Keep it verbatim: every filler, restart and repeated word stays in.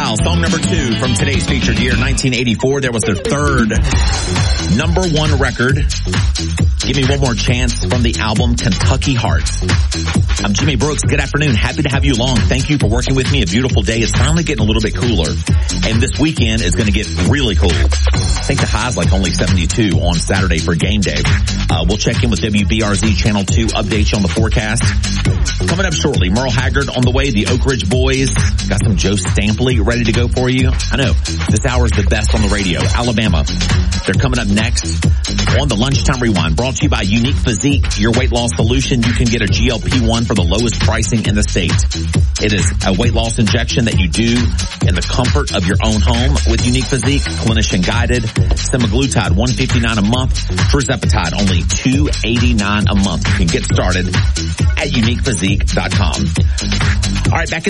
Style, song number two from today's featured year, nineteen eighty-four. There was their third number one record. Give Me One More Chance from the album Kentucky Hearts. I'm Jimmy Brooks. Good afternoon. Happy to have you along. Thank you for working with me. A beautiful day. It's finally getting a little bit cooler. And this weekend is going to get really cool. I think the high's like only seventy-two on Saturday for game day. Uh, we'll check in with W B R Z Channel two, update you on the forecast. Coming up shortly, Merle Haggard on the way. The Oak Ridge Boys got some Joe Stampley ready to go for you. I know this hour is the best on the radio. Alabama, they're coming up next on the Lunchtime Rewind, brought to you by Unique Physique, your weight loss solution. You can get a G L P one for the lowest pricing in the state. It is a weight loss injection that you do in the comfort of your own home with Unique Physique, clinician guided. Semaglutide, one hundred fifty-nine dollars a month. Tirzepatide, only two hundred eighty-nine dollars a month. You can get started at unique physique dot com. All right, back